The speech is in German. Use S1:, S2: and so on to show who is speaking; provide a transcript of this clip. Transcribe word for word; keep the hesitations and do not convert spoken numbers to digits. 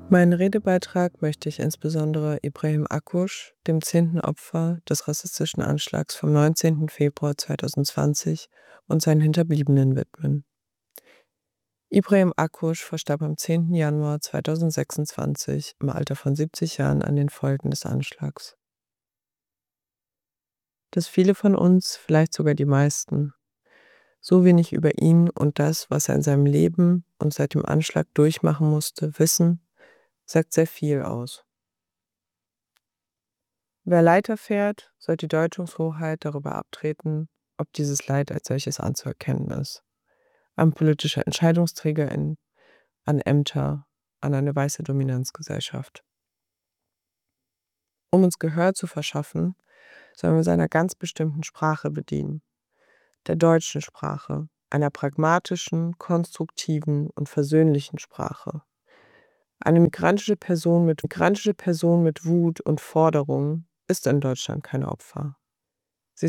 S1: Meinen Redebeitrag möchte ich insbesondere Ibrahim Akkusch, dem zehnten Opfer des rassistischen Anschlags vom neunzehnten Februar zweitausendzwanzig und seinen Hinterbliebenen widmen. Ibrahim Akkusch verstarb am zehnten Januar zweitausendsechsundzwanzig im Alter von siebzig Jahren an den Folgen des Anschlags. Dass viele von uns, vielleicht sogar die meisten, so wenig über ihn und das, was er in seinem Leben und seit dem Anschlag durchmachen musste, wissen, sagt sehr viel aus. Wer Leid erfährt, soll die Deutungshoheit darüber abtreten, ob dieses Leid als solches anzuerkennen ist. An politische EntscheidungsträgerInnen, an Ämter, an eine weiße Dominanzgesellschaft. Um uns Gehör zu verschaffen, sollen wir uns einer ganz bestimmten Sprache bedienen. Der deutschen Sprache, einer pragmatischen, konstruktiven und versöhnlichen Sprache. Eine migrantische Person mit, migrantische Person mit Wut und Forderung ist in Deutschland kein Opfer.